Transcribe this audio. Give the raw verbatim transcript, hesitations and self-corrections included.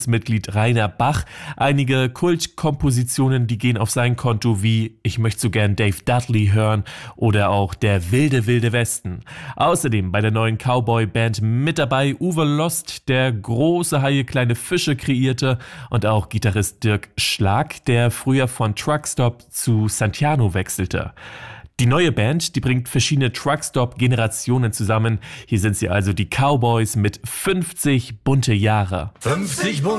Mitglied Rainer Bach. Einige Kultkompositionen, die gehen auf sein Konto, wie Ich möchte so gern Dave Dudley hören oder auch Der wilde, wilde Westen. Außerdem bei der neuen Cowboy-Band mit dabei Uwe Lost, der große Haie kleine Fische kreierte, und auch Gitarrist Dirk Schlag, der früher von Truckstop zu Santiano wechselte. Die neue Band, die bringt verschiedene Truckstop-Generationen zusammen. Hier sind sie also, die Cowboys mit fünfzig bunte Jahre. fünfzig bunte